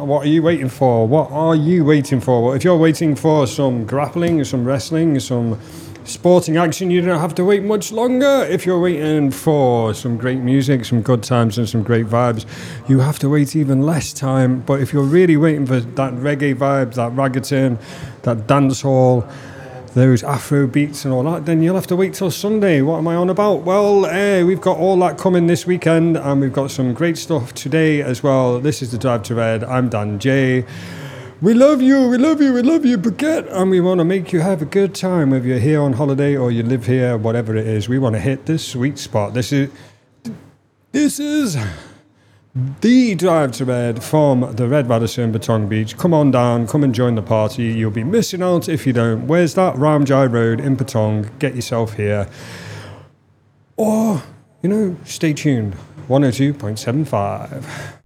What are you waiting for? What are you waiting for? Well, if you're waiting for some grappling, some wrestling, some sporting action, you don't have to wait much longer. If you're waiting for some great music, some good times and some great vibes, you have to wait even less time. But if you're really waiting for that reggae vibe, that reggaeton, that dancehall, those Afro beats and all that, then you'll have to wait till Sunday. What am I on about? Well, we've got all that coming this weekend, and we've got some great stuff today as well. This is the Drive to Red. I'm Dan J. We love you, we love you, we love you, Baguette, and we want to make you have a good time, whether you're here on holiday or you live here, whatever it is. We want to hit this sweet spot. This is the Drive to Red from the Red Radisson Patong Beach. Come on down, come and join the party. You'll be missing out if you don't. Where's that? Ramjai Road in Patong. Get yourself here. Or, stay tuned. 102.75.